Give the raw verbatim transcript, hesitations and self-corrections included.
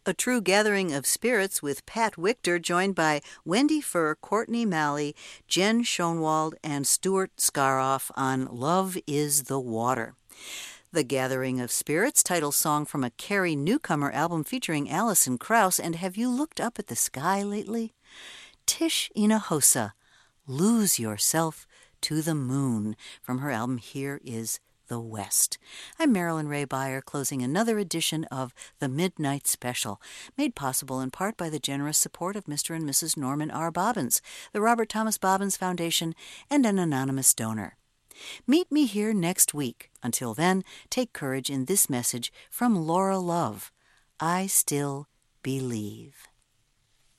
A True Gathering of Spirits with Pat Wichter, joined by Wendy Furr, Courtney Malley, Jen Schoenwald, and Stuart Scaroff on Love is the Water. The Gathering of Spirits, title song from a Carrie Newcomer album featuring Alison Krauss. And have you looked up at the sky lately? Tish Hinojosa, Lose Yourself to the Moon, from her album Here Is the West. I'm Marilyn Ray Beyer, closing another edition of The Midnight Special, made possible in part by the generous support of Mister and Missus Norman R. Bobbins, the Robert Thomas Bobbins Foundation, and an anonymous donor. Meet me here next week. Until then, take courage in this message from Laura Love. I still believe.